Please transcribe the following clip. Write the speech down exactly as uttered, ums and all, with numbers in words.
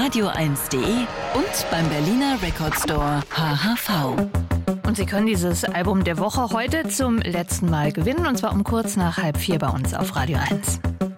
radio eins punkt de und beim Berliner Record Store H H V. Und Sie können dieses Album der Woche heute zum letzten Mal gewinnen, und zwar um kurz nach halb vier bei uns auf Radio eins.